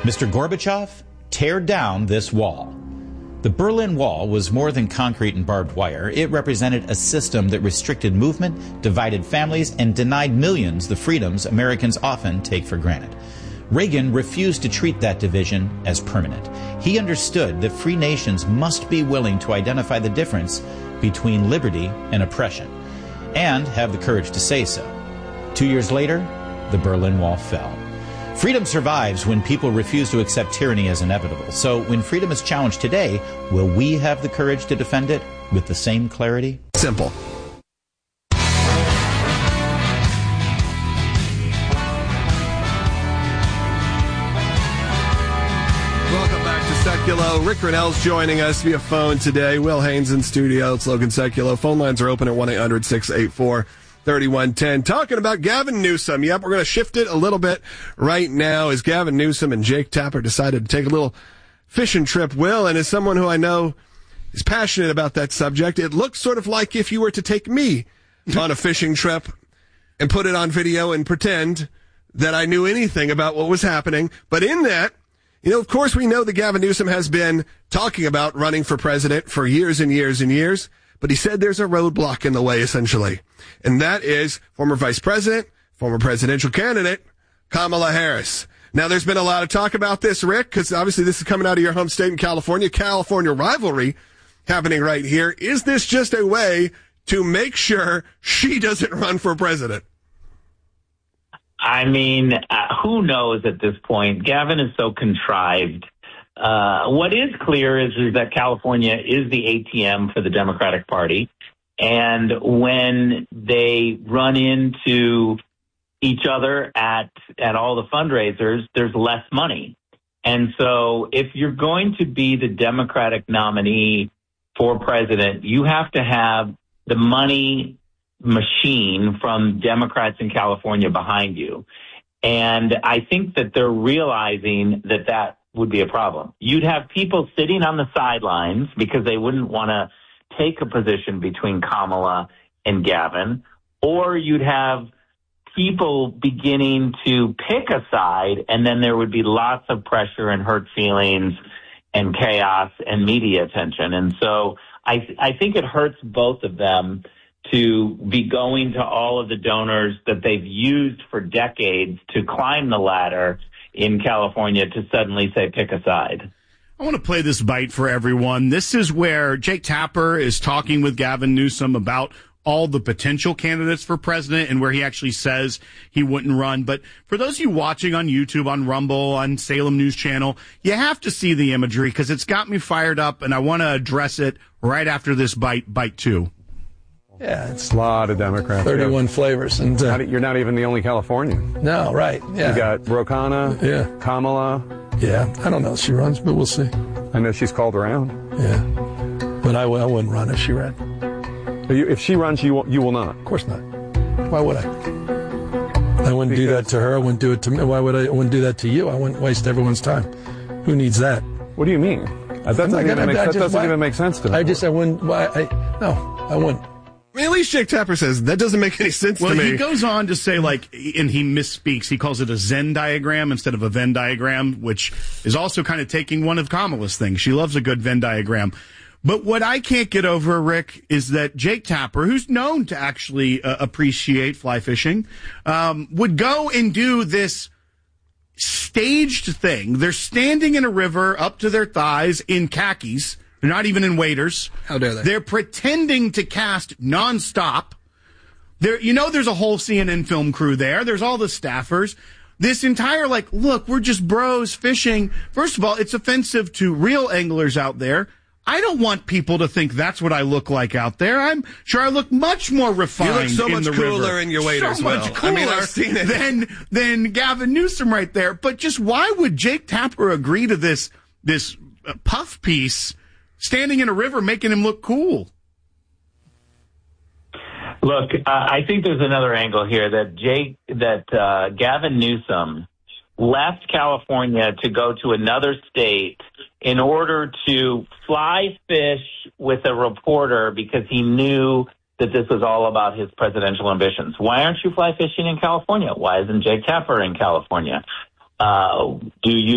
Mr. Gorbachev, tear down this wall. The Berlin Wall was more than concrete and barbed wire. It represented a system that restricted movement, divided families, and denied millions the freedoms Americans often take for granted. Reagan refused to treat that division as permanent. He understood that free nations must be willing to identify the difference between liberty and oppression, and have the courage to say so. 2 years later, the Berlin Wall fell. Freedom survives when people refuse to accept tyranny as inevitable. So when freedom is challenged today, will we have the courage to defend it with the same clarity? Simple. Welcome back to Seculo. Rick Grinnell's joining us via phone today. Will Haynes in studio. It's Logan Seculo. Phone lines are open at 1-800-684-3110. Talking about Gavin Newsom. Yep, we're going to shift it a little bit right now as Gavin Newsom and Jake Tapper decided to take a little fishing trip. Will, and as someone who I know is passionate about that subject, it looks sort of like if you were to take me on a fishing trip and put it on video and pretend that I knew anything about what was happening. But in that, you know, of course, we know that Gavin Newsom has been talking about running for president for years and years and years, but he said there's a roadblock in the way, essentially. And that is former vice president, former presidential candidate, Kamala Harris. Now, there's been a lot of talk about this, Rick, because obviously this is coming out of your home state in California rivalry happening right here. Is this just a way to make sure she doesn't run for president? I mean, who knows at this point? Gavin is so contrived. What is clear is that California is the ATM for the Democratic Party. And when they run into each other at all the fundraisers, there's less money. And so if you're going to be the Democratic nominee for president, you have to have the money machine from Democrats in California behind you. And I think that they're realizing that that would be a problem. You'd have people sitting on the sidelines because they wouldn't want to take a position between Kamala and Gavin, or you'd have people beginning to pick a side, and then there would be lots of pressure and hurt feelings and chaos and media attention. And so I think it hurts both of them to be going to all of the donors that they've used for decades to climb the ladder in California to suddenly say, pick a side. I want to play this bite for everyone. This is where Jake Tapper is talking with Gavin Newsom about all the potential candidates for president and where he actually says he wouldn't run. But for those of you watching on YouTube, on Rumble, on Salem News Channel, you have to see the imagery because it's got me fired up, and I want to address it right after this bite two. Yeah, it's a lot of Democrats. 31 flavors. And you're not even the only Californian. No, right. Yeah. You got Ro Khanna, yeah. Kamala. Yeah, I don't know if she runs, but we'll see. I know she's called around. Yeah, but I wouldn't run if she ran. If she runs, you will not? Of course not. Why would I? I wouldn't do that to her. I wouldn't do it to me. Why would I wouldn't do that to you? I wouldn't waste everyone's time. Who needs that? What do you mean? That doesn't even make sense to me. I wouldn't. I wouldn't. I mean, at least Jake Tapper says that doesn't make any sense to me. Well, he goes on to say, like, and he misspeaks. He calls it a Zen diagram instead of a Venn diagram, which is also kind of taking one of Kamala's things. She loves a good Venn diagram. But what I can't get over, Rick, is that Jake Tapper, who's known to actually appreciate fly fishing, would go and do this staged thing. They're standing in a river up to their thighs in khakis. They're not even in waders. How dare they? They're pretending to cast nonstop. There's a whole CNN film crew there. There's all the staffers. This entire, look, we're just bros fishing. First of all, it's offensive to real anglers out there. I don't want people to think that's what I look like out there. I'm sure I look much more refined. You look so much cooler river. in your waders. So much cooler I've seen it. than Gavin Newsom right there. But just why would Jake Tapper agree to this puff piece standing in a river making him look cool? Look, I think there's another angle here that Gavin Newsom left California to go to another state in order to fly fish with a reporter because he knew that this was all about his presidential ambitions. Why aren't you fly fishing in California? Why isn't Jake Tapper in California? Do you